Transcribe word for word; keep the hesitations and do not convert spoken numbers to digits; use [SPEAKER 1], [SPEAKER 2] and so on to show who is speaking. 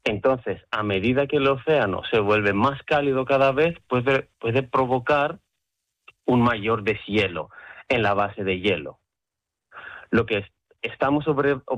[SPEAKER 1] Entonces, a medida que el océano se vuelve más cálido cada vez, puede, puede provocar un mayor deshielo en la base de hielo. Lo que es- estamos sobre,